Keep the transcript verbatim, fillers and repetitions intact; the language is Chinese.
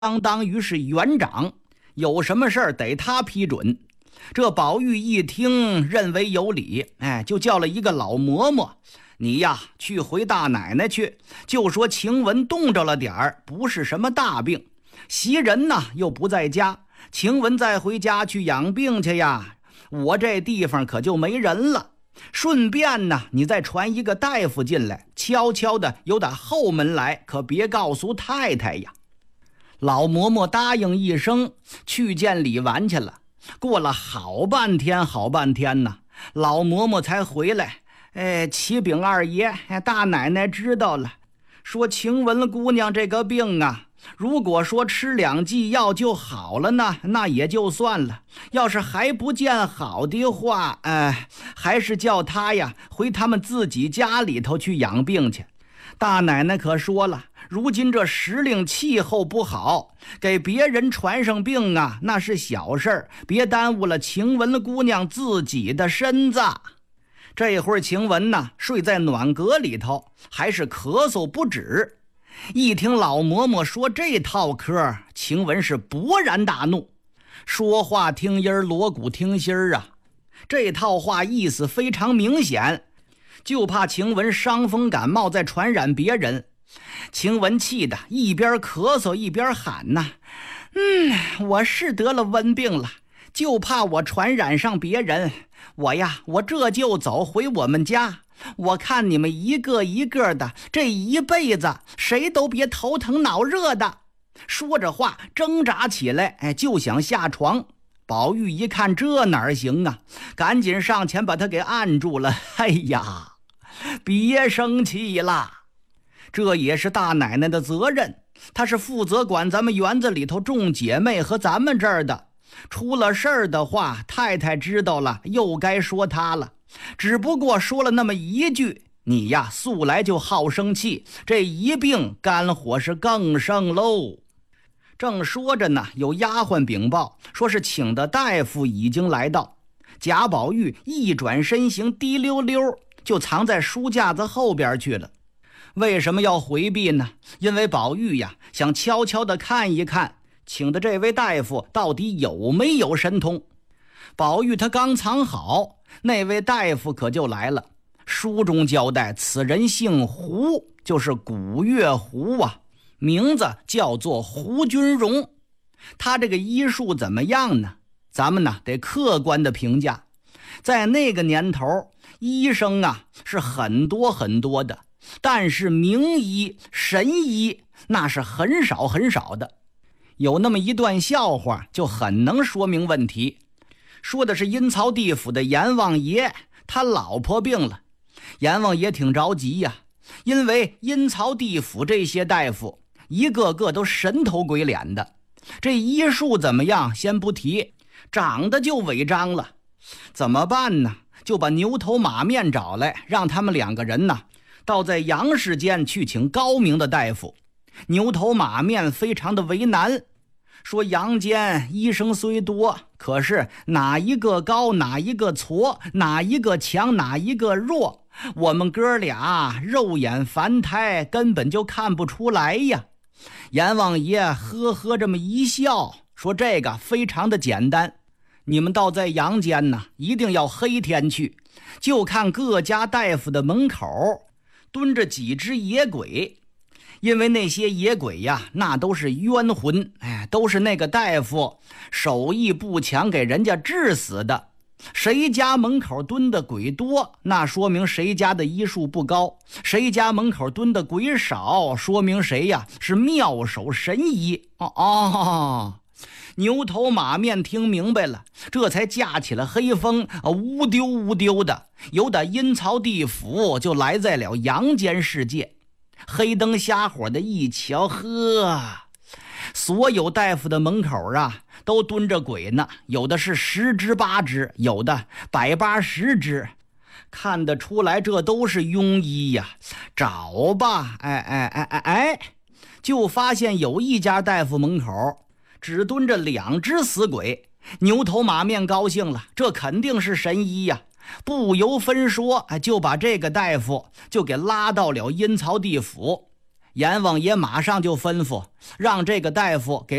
相当于是园长，有什么事儿得他批准。这宝玉一听，认为有理，哎，就叫了一个老嬷嬷，你呀去回大奶奶去，就说晴雯冻着了点儿，不是什么大病，袭人呢又不在家，晴雯再回家去养病去呀，我这地方可就没人了。顺便呢，你再传一个大夫进来，悄悄的由打后门来，可别告诉太太呀。老嬷嬷答应一声，去见李纨去了。过了好半天好半天呢，老嬷嬷才回来。哎，启禀二爷，大奶奶知道了，说晴雯姑娘这个病啊，如果说吃两剂药就好了呢，那也就算了，要是还不见好的话，哎，还是叫她呀回他们自己家里头去养病去。大奶奶可说了，如今这时令气候不好，给别人传上病啊，那是小事儿，别耽误了晴雯姑娘自己的身子。这会儿晴雯呢，睡在暖阁里头，还是咳嗽不止。一听老嬷嬷说这套嗑，晴雯是勃然大怒，说话听音儿，锣鼓听心儿啊。这套话意思非常明显，就怕晴雯伤风感冒再传染别人。晴雯气得一边咳嗽一边喊呐，嗯，我是得了瘟病了，就怕我传染上别人。我呀，我这就走回我们家，我看你们一个一个的，这一辈子谁都别头疼脑热的。说着话挣扎起来，哎，就想下床。宝玉一看这哪行啊，赶紧上前把他给按住了。哎呀，别生气了，这也是大奶奶的责任，她是负责管咱们园子里头众姐妹和咱们这儿的，出了事儿的话，太太知道了又该说她了。只不过说了那么一句，你呀素来就好生气，这一病肝火是更盛喽。正说着呢，有丫鬟禀报，说是请的大夫已经来到。贾宝玉一转身形，滴溜溜就藏在书架子后边去了。为什么要回避呢？因为宝玉呀想悄悄地看一看请的这位大夫到底有没有神通。宝玉他刚藏好，那位大夫可就来了。书中交代此人姓胡，就是古月胡啊，名字叫做胡君荣。他这个医术怎么样呢？咱们呢得客观的评价。在那个年头，医生啊是很多很多的，但是名医神医那是很少很少的。有那么一段笑话就很能说明问题，说的是阴曹地府的阎王爷，他老婆病了。阎王爷挺着急呀，因为阴曹地府这些大夫一个个都神头鬼脸的，这医术怎么样先不提，长得就违章了。怎么办呢？就把牛头马面找来，让他们两个人呢到在阳世间去请高明的大夫。牛头马面非常的为难，说阳间医生虽多，可是哪一个高哪一个矬，哪一个强哪一个弱，我们哥俩肉眼凡胎根本就看不出来呀。阎王爷呵呵这么一笑，说这个非常的简单，你们到在阳间呢一定要黑天去，就看各家大夫的门口蹲着几只野鬼。因为那些野鬼呀，那都是冤魂，哎，都是那个大夫手艺不强给人家治死的。谁家门口蹲的鬼多，那说明谁家的医术不高；谁家门口蹲的鬼少，说明谁呀是妙手神医。哦哦，牛头马面听明白了，这才架起了黑风，乌丢乌丢的由打阴曹地府就来在了阳间世界。黑灯瞎火的一瞧，呵，所有大夫的门口啊都蹲着鬼呢，有的是十只八只，有的百八十只，看得出来这都是庸医呀。找吧，哎哎哎哎哎，就发现有一家大夫门口只蹲着两只死鬼。牛头马面高兴了，这肯定是神医呀，不由分说就把这个大夫就给拉到了阴曹地府。 阎王爷马上就吩咐让这个大夫给